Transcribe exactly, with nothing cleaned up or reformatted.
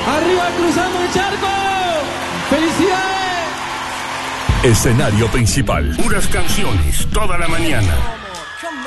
Arriba, cruzamos el charco. ¡Felicidades! Escenario principal. Puras canciones toda la mañana.